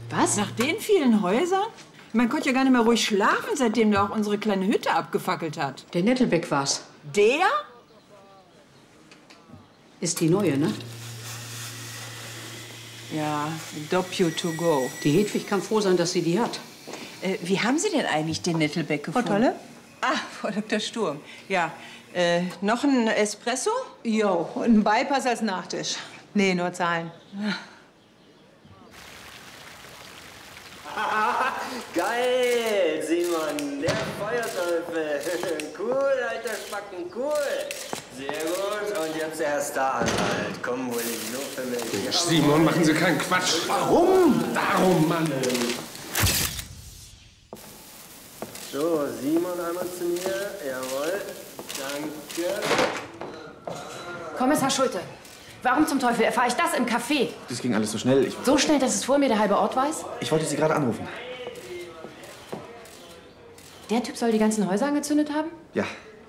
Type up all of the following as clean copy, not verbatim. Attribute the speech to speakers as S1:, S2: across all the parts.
S1: Was?
S2: Nach den vielen Häusern? Man konnte ja gar nicht mehr ruhig schlafen, seitdem der auch unsere kleine Hütte abgefackelt hat.
S1: Der Nettelbeck war's.
S2: Der?
S1: Ist die neue, ne?
S2: Ja, Doppio to go.
S1: Die Hedwig kann froh sein, dass sie die hat.
S2: Wie haben Sie denn eigentlich den Nettelbeck gefunden?
S3: Frau Tolle?
S2: Ah, Frau Dr. Sturm. Ja, noch ein Espresso?
S3: Jo, und ein Bypass als Nachtisch. Nee, nur Zahlen.
S4: Geil, Simon, der Feuerteufel. Cool, alter Spacken, cool. Sehr gut, und jetzt der Herr Staranwalt. Komm, hol dich nur für mich.
S5: Simon, machen Sie keinen Quatsch. Warum? Darum, Mann.
S4: So, Simon einmal zu mir. Jawohl, danke.
S6: Kommissar Schulte, warum zum Teufel erfahre ich das im Café?
S7: Das ging alles so schnell.
S6: So schnell, dass es vor mir der halbe Ort weiß?
S7: Ich wollte Sie gerade anrufen.
S6: Der Typ soll die ganzen Häuser angezündet haben?
S7: Ja.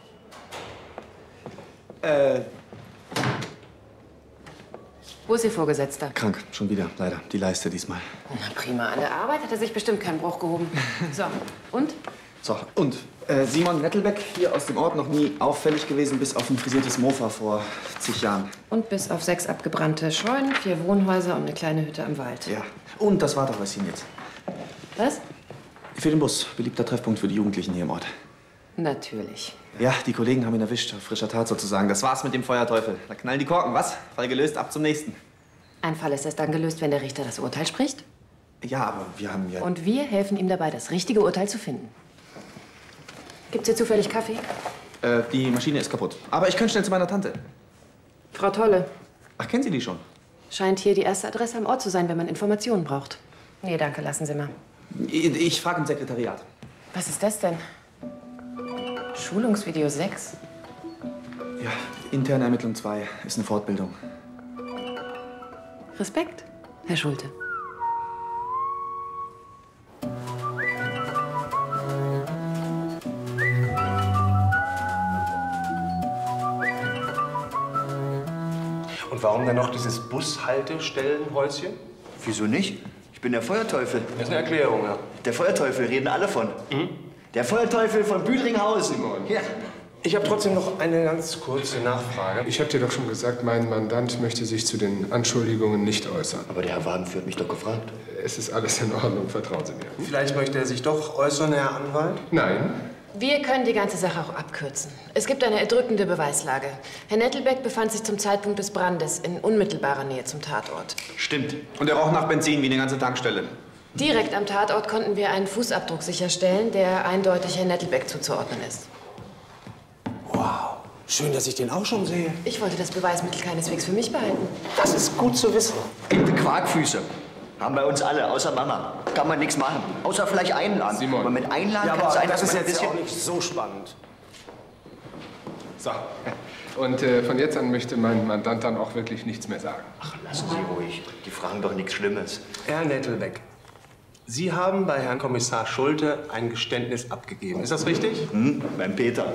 S6: Wo ist Ihr Vorgesetzter?
S7: Krank, schon wieder, leider. Die Leiste diesmal.
S6: Na prima, an der Arbeit hat er sich bestimmt keinen Bruch gehoben. So, und?
S7: So, und Simon Nettelbeck, hier aus dem Ort, noch nie auffällig gewesen, bis auf ein frisiertes Mofa vor zig Jahren.
S6: Und bis auf 6 abgebrannte Scheunen, 4 Wohnhäuser und eine kleine Hütte am Wald.
S7: Ja. Und das Wartehäuschen jetzt.
S6: Was?
S7: Für den Bus. Beliebter Treffpunkt für die Jugendlichen hier im Ort.
S6: Natürlich.
S7: Ja, die Kollegen haben ihn erwischt, auf frischer Tat sozusagen. Das war's mit dem Feuerteufel. Da knallen die Korken, was? Fall gelöst, ab zum nächsten.
S6: Ein Fall ist erst dann gelöst, wenn der Richter das Urteil spricht.
S7: Ja, aber wir haben ja...
S6: Und wir helfen ihm dabei, das richtige Urteil zu finden. Gibt's hier zufällig Kaffee?
S7: Die Maschine ist kaputt. Aber ich könnte schnell zu meiner Tante.
S6: Frau Tolle.
S7: Ach, kennen Sie die schon?
S6: Scheint hier die erste Adresse am Ort zu sein, wenn man Informationen braucht. Nee, danke, lassen Sie mal.
S7: Ich frage im Sekretariat.
S6: Was ist das denn? Schulungsvideo 6?
S7: Ja, interne Ermittlung 2 ist eine Fortbildung.
S6: Respekt, Herr Schulte.
S5: Und warum dann noch dieses Bushaltestellenhäuschen?
S4: Wieso nicht? Ich bin der Feuerteufel.
S5: Das ist eine Erklärung, ja.
S4: Der Feuerteufel, reden alle von. Der Feuerteufel von Büdringhausen. Ja.
S5: Ich habe trotzdem noch eine ganz kurze Nachfrage. Ich habe dir doch schon gesagt, mein Mandant möchte sich zu den Anschuldigungen nicht äußern.
S4: Aber der Herr Wagenführer hat mich doch gefragt.
S5: Es ist alles in Ordnung, vertrauen Sie mir.
S8: Vielleicht möchte er sich doch äußern, Herr Anwalt?
S5: Nein.
S6: Wir können die ganze Sache auch abkürzen. Es gibt eine erdrückende Beweislage. Herr Nettelbeck befand sich zum Zeitpunkt des Brandes in unmittelbarer Nähe zum Tatort.
S7: Stimmt. Und er roch nach Benzin wie eine ganze Tankstelle.
S6: Direkt am Tatort konnten wir einen Fußabdruck sicherstellen, der eindeutig Herrn Nettelbeck zuzuordnen ist.
S8: Wow, schön, dass ich den auch schon sehe.
S6: Ich wollte das Beweismittel keineswegs für mich behalten.
S8: Das ist gut zu wissen.
S4: Echte Quarkfüße. Haben bei uns alle, außer Mama. Kann man nichts machen. Außer vielleicht einladen.
S5: Simon.
S4: Aber mit einladen
S8: Ja,
S4: kann
S8: aber
S4: es sein,
S8: das
S4: dass
S8: ist
S4: man ein
S8: jetzt
S4: bisschen...
S8: auch nicht so spannend.
S5: So. Und von jetzt an möchte mein Mandant dann auch wirklich nichts mehr sagen.
S4: Ach, lassen Sie ruhig. Die fragen doch nichts Schlimmes.
S8: Herr Nettelbeck, Sie haben bei Herrn Kommissar Schulte ein Geständnis abgegeben. Ist das richtig?
S4: Beim Peter.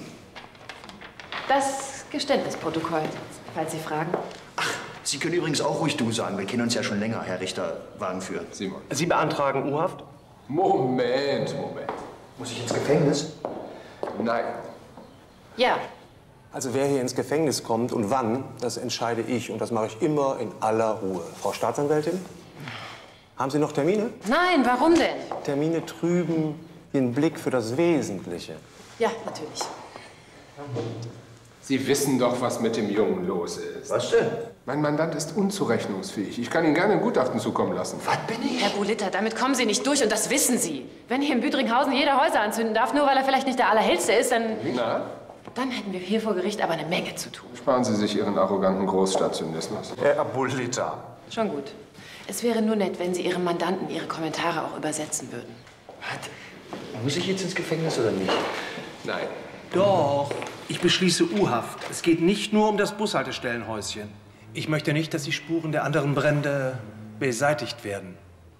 S6: Das Geständnisprotokoll, falls Sie fragen.
S4: Sie können übrigens auch ruhig du sagen. Wir kennen uns ja schon länger, Herr Richter Wagenführer.
S5: Simon.
S8: Sie beantragen U-Haft?
S5: Moment.
S4: Muss ich ins Gefängnis?
S5: Nein.
S6: Ja,
S8: Also wer hier ins Gefängnis kommt und wann, das entscheide ich. Und das mache ich immer in aller Ruhe. Frau Staatsanwältin, haben Sie noch Termine?
S6: nein, warum denn?
S8: Termine trüben den Blick für das Wesentliche.
S6: Ja, natürlich.
S5: Sie wissen doch, was mit dem Jungen los ist.
S4: Was denn?
S5: Mein Mandant ist unzurechnungsfähig. Ich kann Ihnen gerne ein Gutachten zukommen lassen.
S4: Was bin ich?
S6: Herr Bulitta, damit kommen Sie nicht durch und das wissen Sie. Wenn hier in Büdringhausen jeder Häuser anzünden darf, nur weil er vielleicht nicht der Allerhellste ist,
S5: Na?
S6: dann hätten wir hier vor Gericht aber eine Menge zu tun.
S5: Sparen Sie sich Ihren arroganten Großstadtzynismus.
S8: Herr Bulitta.
S6: Schon gut. Es wäre nur nett, wenn Sie Ihrem Mandanten Ihre Kommentare auch übersetzen würden.
S4: Was? Muss ich jetzt ins Gefängnis oder nicht?
S5: Nein.
S9: Doch, ich beschließe U-Haft. Es geht nicht nur um das Bushaltestellenhäuschen. Ich möchte nicht, dass die Spuren der anderen Brände beseitigt werden.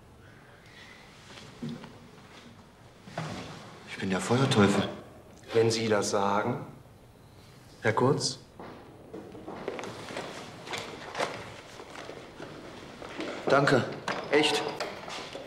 S4: Ich bin der Feuerteufel.
S8: Wenn Sie das sagen.
S4: Herr Kurz? Danke. Echt.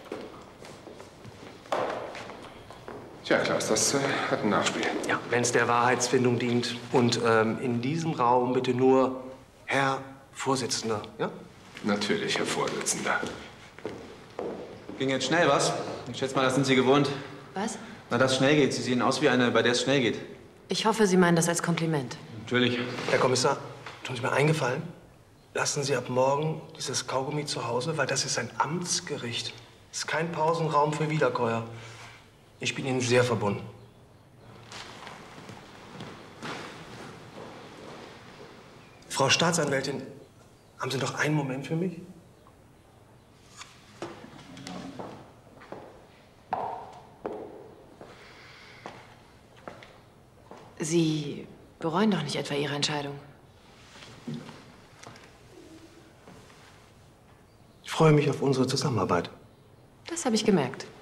S5: Tja, Klaus, das hat ein Nachspiel.
S8: Ja, wenn es der Wahrheitsfindung dient. Und in diesem Raum bitte nur Herr Vorsitzender, ja?
S5: Natürlich, Herr Vorsitzender.
S7: Ging jetzt schnell, was? Ich schätze mal, das sind Sie gewohnt.
S6: Was?
S7: Na, dass schnell geht. Sie sehen aus wie eine, bei der es schnell geht.
S6: Ich hoffe, Sie meinen das als Kompliment.
S7: Natürlich.
S8: Herr Kommissar, tun Sie mir eingefallen. Lassen Sie ab morgen dieses Kaugummi zu Hause, weil das ist ein Amtsgericht. Es ist kein Pausenraum für Wiederkäuer. Ich bin Ihnen sehr verbunden. Frau Staatsanwältin, haben Sie noch einen Moment für mich?
S6: Sie bereuen doch nicht etwa Ihre Entscheidung?
S8: Ich freue mich auf unsere Zusammenarbeit.
S6: Das habe ich gemerkt.